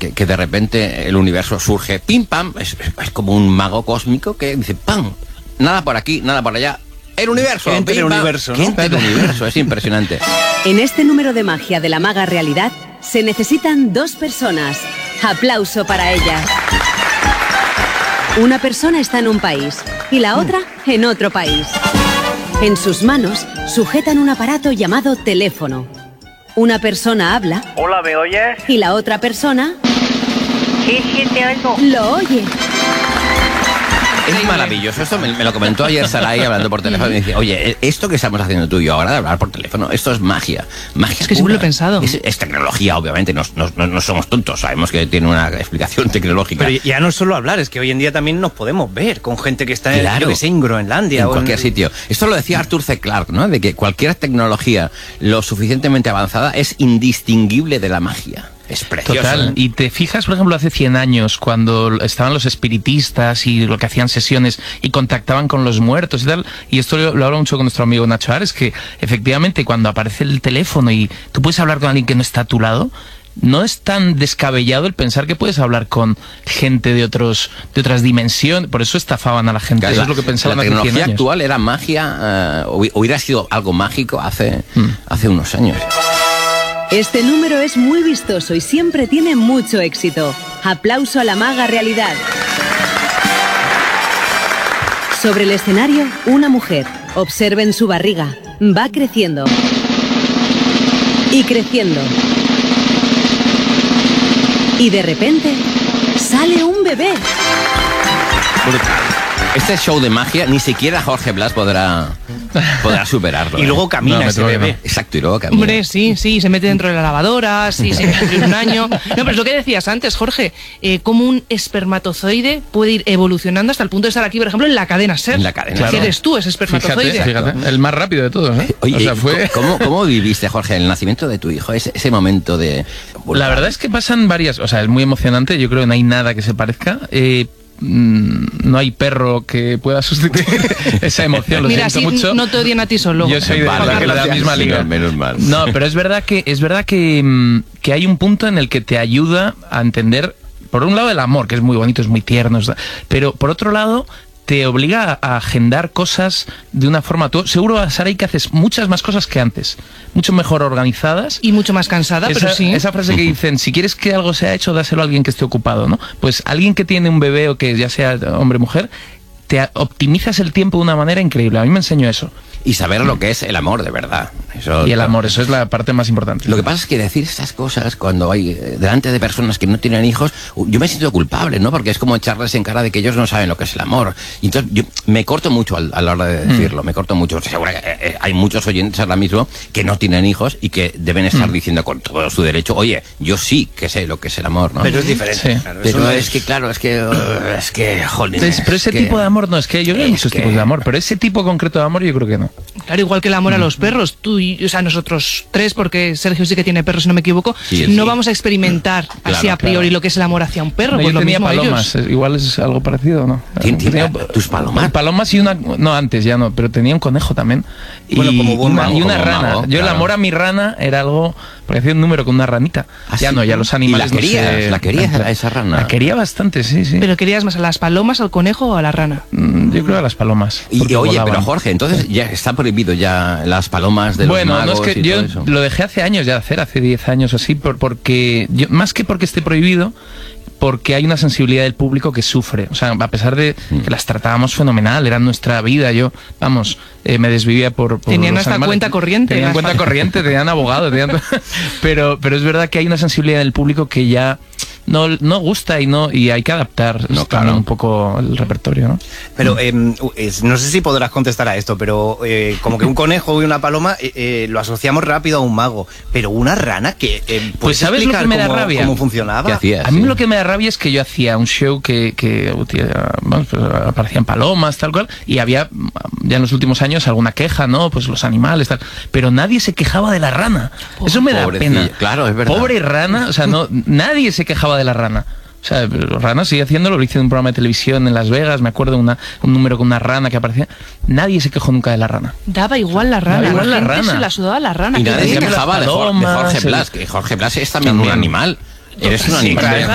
que de repente el universo surge, pim, pam, es como un mago cósmico que dice, pam, nada por aquí, nada por allá, el universo, que entre el universo, ¿no? Que entre el universo, es impresionante. En este número de magia de la maga realidad se necesitan 2 personas. Aplauso para ellas. Una persona está en un país y la otra en otro país. En sus manos sujetan un aparato llamado teléfono. Una persona habla. Hola, ¿me oyes? Y la otra persona Sí, te oigo. lo oye. Es maravilloso, esto me lo comentó ayer Sarai hablando por teléfono y me decía, oye, esto que estamos haciendo tú y yo ahora de hablar por teléfono, esto es magia, magia Es que siempre lo he pensado. Es tecnología, obviamente, no somos tontos, sabemos que tiene una explicación tecnológica. Pero ya no es solo hablar, es que hoy en día también nos podemos ver con gente que está Claro. en Groenlandia En o cualquier sitio. Esto lo decía Arthur C. Clarke, ¿no? De que cualquier tecnología lo suficientemente avanzada es indistinguible de la magia. Es precioso. Total. ¿eh? Y te fijas, por ejemplo, hace 100 años, cuando estaban los espiritistas y lo que hacían sesiones y contactaban con los muertos y tal, y esto lo hablo mucho con nuestro amigo Nacho Ares, que efectivamente cuando aparece el teléfono y tú puedes hablar con alguien que no está a tu lado, no es tan descabellado el pensar que puedes hablar con gente de otras dimensiones. Por eso estafaban a la gente. Eso es lo que pensaban hace 100 años. La tecnología actual era magia, hubiera sido algo mágico hace unos años. Este número es muy vistoso y siempre tiene mucho éxito. Aplauso a la maga realidad. Sobre el escenario, una mujer. Observen su barriga. Va creciendo. Y creciendo. Y de repente, sale un bebé. Brutal. Este show de magia ni siquiera Jorge Blas podrá superarlo. Y luego camina ese bebé. Exacto, y luego camina. Hombre, sí, se mete dentro de la lavadora, sí, se mete en un año. No, pero es lo que decías antes, Jorge, cómo un espermatozoide puede ir evolucionando hasta el punto de estar aquí, por ejemplo, en la cadena SER. En la cadena Que SER. eres tú, ese espermatozoide. Fíjate, el más rápido de todos, ¿eh? Oye, o sea, fue... ¿cómo viviste, Jorge, el nacimiento de tu hijo? Ese momento de... La verdad es que pasan varias... O sea, es muy emocionante, yo creo que no hay nada que se parezca. No hay perro que pueda sustituir esa emoción, lo Mira, siento mucho. no te odian a ti solo. Yo soy de la misma liga. Menos mal. No, pero es verdad que hay un punto en el que te ayuda a entender, por un lado, el amor, que es muy bonito, es muy tierno, pero por otro lado te obliga a agendar cosas de una forma... Tú seguro, Sarai, que haces muchas más cosas que antes, mucho mejor organizadas. Y mucho más cansada, pero sí. Esa frase que dicen, si quieres que algo sea hecho, dáselo a alguien que esté ocupado, ¿no? Pues alguien que tiene un bebé o que ya sea hombre o mujer, te optimizas el tiempo de una manera increíble. A mí me enseñó eso. Y saber lo que es el amor, de verdad. Y el amor, eso es la parte más importante. Lo que pasa es que decir estas cosas cuando hay delante de personas que no tienen hijos, yo me siento culpable, ¿no? Porque es como echarles en cara de que ellos no saben lo que es el amor. Y entonces yo me corto mucho a la hora de decirlo, me corto mucho. Seguro que hay muchos oyentes ahora mismo que no tienen hijos y que deben estar diciendo con todo su derecho, oye, yo sí que sé lo que es el amor, ¿no? Pero es diferente. Sí. Claro, Pero eso es que, claro, es que, joder. Pero ese tipo de amor no, es que yo veo muchos tipos de amor, pero ese tipo concreto de amor yo creo que no. Claro, igual que el amor a los perros, tú y, o sea, nosotros tres, porque Sergio sí que tiene perros, si no me equivoco, Sí, no sí. vamos a experimentar así a priori lo que es el amor hacia un perro. No, Pues yo lo tenía mismo palomas, ellos. igual es algo parecido, ¿no? ¿Tiene tus palomas? Palomas y una... No, antes ya no, pero tenía un conejo también. Y, Bueno, como buen mago, y una como rana. mago, Yo el claro. amor a mi rana era algo... Parecía un número con una ranita. ¿Ah, ya sí? no, ya los animales ¿Y la querías? no sé... ¿La querías a esa rana? La quería bastante, sí, sí. Pero querías más a las palomas, al conejo o a la rana. Yo creo a las palomas. Y porque oye, volaban. pero Jorge, entonces ya está prohibido ya las palomas de los Bueno, no magos es que y yo todo eso. lo dejé hace años ya de hacer, hace 10 años o así, porque yo, más que porque esté prohibido, porque hay una sensibilidad del público que sufre. O sea, a pesar de que las tratábamos fenomenal, era nuestra vida, yo, vamos, me desvivía por Tenían los hasta animales. cuenta corriente. Tenían cuenta corriente, tenían abogado, pero es verdad que hay una sensibilidad del público que ya no gusta y hay que adaptar No, también claro. un poco el repertorio, ¿no? Pero no sé si podrás contestar a esto, pero como que un conejo y una paloma lo asociamos rápido a un mago, pero una rana que Pues ¿sabes lo que me da rabia? ¿Cómo funcionaba? ¿Qué hacías? A mí Sí. lo que me da rabia es que yo hacía un show que vamos, pues, aparecían palomas, tal cual, y había ya en los últimos años alguna queja, ¿no? Pues los animales, tal, pero nadie se quejaba de la rana. Eso me da Pobrecilla. pena. Claro, es verdad. Pobre rana, o sea, no, nadie se quejaba de la rana. O sea, los ranas sigue haciéndolo, lo hice en un programa de televisión en Las Vegas, me acuerdo un número con una rana que aparecía. Nadie se quejó nunca de la rana. Daba igual la rana. Daba igual la gente rana. se la sudaba la rana. Y qué nadie se bien. Las quejaba de palomas, Jorge Blas, que Jorge Blas es también un animal. Eres un Sí, animal. claro.